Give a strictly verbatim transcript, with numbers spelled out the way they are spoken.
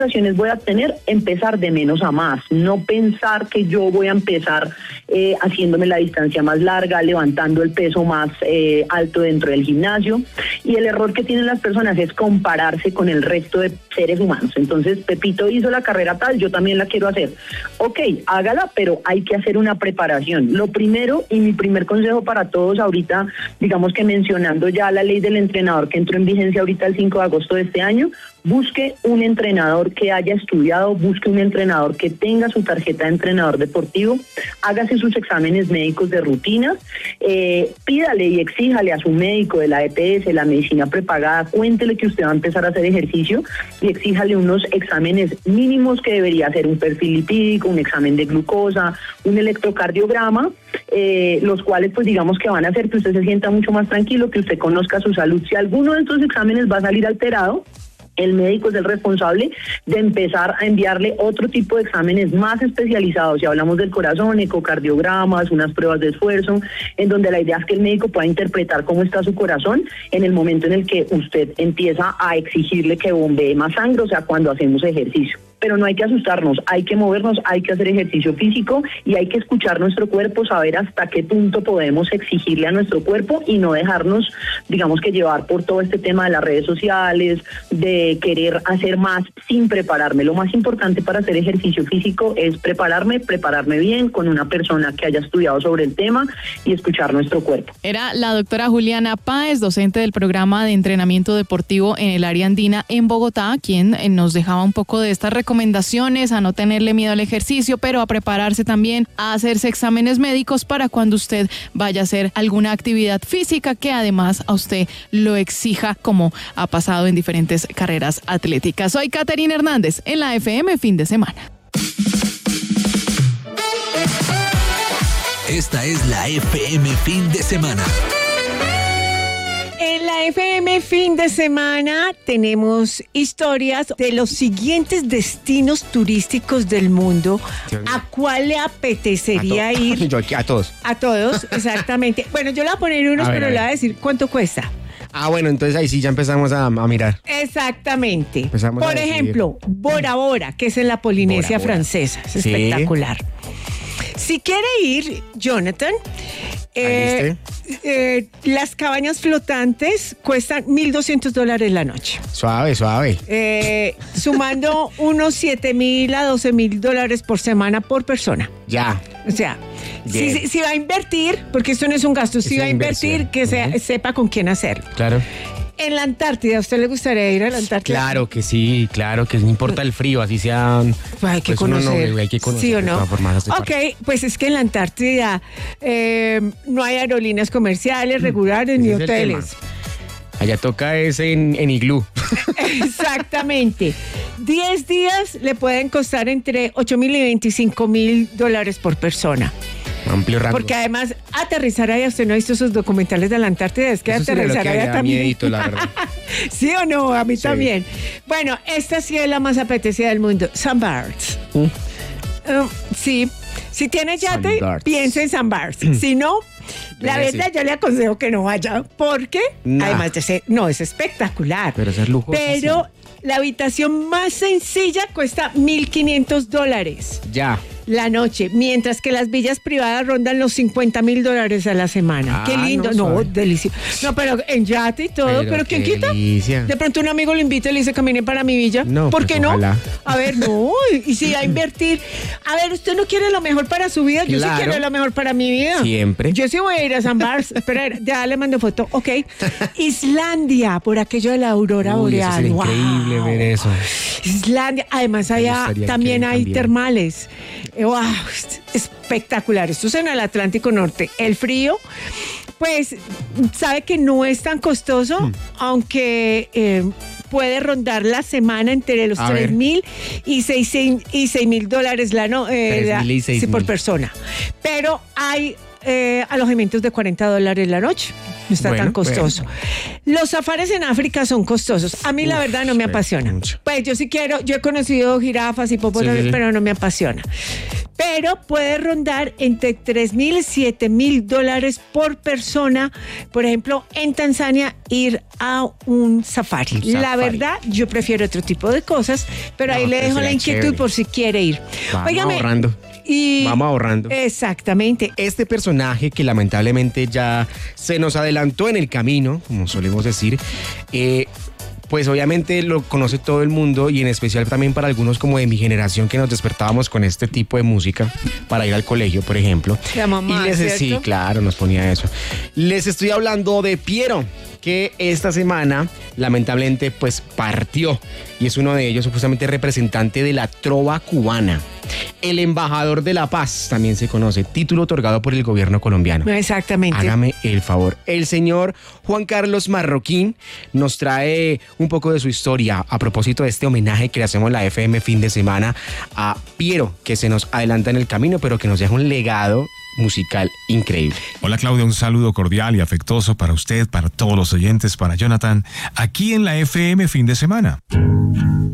voy a tener? Empezar de menos a más, no pensar que yo voy a empezar eh, haciéndome la distancia más larga, levantando el peso más eh, alto dentro del gimnasio, y el error que tienen las personas es compararse con el resto de seres humanos. Entonces, Pepito hizo la carrera tal, yo también la quiero hacer. Ok, hágala, pero hay que hacer una preparación. Lo primero, y mi primer consejo para todos ahorita, digamos que mencionando ya la ley del entrenador que entró en vigencia ahorita el cinco de agosto de este año, busque un entrenador que haya estudiado, busque un entrenador que tenga su tarjeta de entrenador deportivo, hágase sus exámenes médicos de rutina, eh, pídale y exíjale a su médico de la E P S, la medicina prepagada, cuéntele que usted va a empezar a hacer ejercicio y exíjale unos exámenes mínimos que debería hacer, un perfil lipídico, un examen de glucosa, un electrocardiograma, eh, los cuales pues digamos que van a hacer que usted se sienta mucho más tranquilo, que usted conozca su salud. Si alguno de estos exámenes va a salir alterado, el médico es el responsable de empezar a enviarle otro tipo de exámenes más especializados. Si hablamos del corazón, ecocardiogramas, unas pruebas de esfuerzo, en donde la idea es que el médico pueda interpretar cómo está su corazón en el momento en el que usted empieza a exigirle que bombee más sangre, o sea, cuando hacemos ejercicio. Pero no hay que asustarnos, hay que movernos, hay que hacer ejercicio físico y hay que escuchar nuestro cuerpo, saber hasta qué punto podemos exigirle a nuestro cuerpo y no dejarnos, digamos que llevar por todo este tema de las redes sociales, de querer hacer más sin prepararme. Lo más importante para hacer ejercicio físico es prepararme, prepararme bien con una persona que haya estudiado sobre el tema y escuchar nuestro cuerpo. Era la doctora Juliana Páez, docente del programa de entrenamiento deportivo en el área andina en Bogotá, quien nos dejaba un poco de estas recomendaciones recomendaciones, a no tenerle miedo al ejercicio, pero a prepararse también, a hacerse exámenes médicos para cuando usted vaya a hacer alguna actividad física que además a usted lo exija, como ha pasado en diferentes carreras atléticas. Soy Caterina Hernández en la F M Fin de Semana. Esta es la F M Fin de Semana. En la F M Fin de Semana tenemos historias de los siguientes destinos turísticos del mundo. ¿A cuál le apetecería a to- ir? Yo aquí, a todos. A todos, exactamente. Bueno, yo le voy a poner unos, A ver, pero a le ver. voy a decir cuánto cuesta. Ah, bueno, entonces ahí sí ya empezamos a, a mirar. Exactamente. Empezamos Por a decidir. ejemplo, Bora Bora, que es en la Polinesia Bora Bora. francesa. Es Sí. espectacular. Si quiere ir, Jonathan, eh, eh, las cabañas flotantes cuestan mil doscientos dólares la noche. Suave, suave. Eh, sumando unos siete mil a doce mil dólares por semana por persona. Ya. O sea, si, Bien. si- si va a invertir, porque esto no es un gasto, si Es va a una invertir, inversión. que sea- Ujú. sepa con quién hacerlo. Claro. En la Antártida, ¿a usted le gustaría ir a la Antártida? Claro que sí, claro que no importa el frío, así sea. Pues hay que pues uno no- conocer. hay que conocer ¿Sí o de no? todas formas, estoy Ok, parte. pues es que en la Antártida eh, no hay aerolíneas comerciales regulares ni Ese es el hoteles. tema. Allá toca es en, en iglú. Exactamente. Diez días le pueden costar entre ocho mil y veinticinco mil dólares por persona. Amplio rango. Porque además, aterrizar allá, usted no ha visto esos documentales de la Antártida, es que Eso sería lo aterrizar que allá me da también. miedito, la verdad. ¿Sí o no? A mí Sí. también. Bueno, esta sí es la más apetecida del mundo. San Barts. Mm. Um, sí. Si tiene yate, San Barts. piense en San Barts. Si no, la Debe verdad ser. yo le aconsejo que no vaya, porque Nah. además de ser, no, es espectacular. Pero eso es lujoso. Pero la habitación más sencilla cuesta mil quinientos dólares Ya. la noche, mientras que las villas privadas rondan los cincuenta mil dólares a la semana. Ah, Qué lindo, no, no, suave. delicioso. No, pero en yate y todo, pero, Pero ¿quién qué quita? delicia. De pronto un amigo lo invita y le dice, camine para mi villa. No, ¿Por pues, qué no? ojalá. A ver, no, y si va a invertir. A ver, ¿usted no quiere lo mejor para su vida? Yo Claro. sí quiero lo mejor para mi vida. Siempre. Yo sí voy a ir a San Bars. Espera, ya le mando foto. Ok. Islandia, por aquello de la aurora Uy, eso boreal. sería Wow. increíble ver eso. Islandia, además Me allá gustaría también que hay también. termales. Eh, Wow, espectacular. Esto es en el Atlántico Norte. El frío, pues, sabe que no es tan costoso, Hmm. aunque eh, puede rondar la semana entre los A tres ver. mil y seis y seis mil dólares la no, eh, Tres la- mil y seis sí, por mil. persona. Pero hay eh, alojamientos de cuarenta dólares la noche. No está Bueno, tan costoso. Los safaris en África son costosos. A mí la Uf, verdad no me pero apasiona. mucho. Pues yo sí quiero, yo he conocido jirafas y hipopótamos, Sí, sí, sí. pero no me apasiona. pero puede rondar entre tres mil y siete mil dólares por persona. Por ejemplo, en Tanzania, ir a un safari. Un La safari. verdad, yo prefiero otro tipo de cosas, pero No, ahí le pero dejo la sería inquietud chévere. por si quiere ir. Vamos Óigame, ahorrando. y Vamos ahorrando. Exactamente. Este personaje que lamentablemente ya se nos adelantó en el camino, como solemos decir, eh, pues obviamente lo conoce todo el mundo y en especial también para algunos como de mi generación que nos despertábamos con este tipo de música para ir al colegio, por ejemplo. La mamá, y les, ¿cierto? Sí, claro, nos ponía eso. Les estoy hablando de Piero, que esta semana lamentablemente pues partió y es uno de ellos, supuestamente representante de la trova cubana. El embajador de la paz también se conoce, título otorgado por el gobierno colombiano. Exactamente. Hágame el favor. El señor Juan Carlos Marroquín nos trae un poco de su historia a propósito de este homenaje que le hacemos en la F M fin de semana a Piero, que se nos adelanta en el camino, pero que nos deja un legado musical increíble. Hola Claudia, un saludo cordial y afectuoso para usted, para todos los oyentes, para Jonathan, aquí en la F M fin de semana.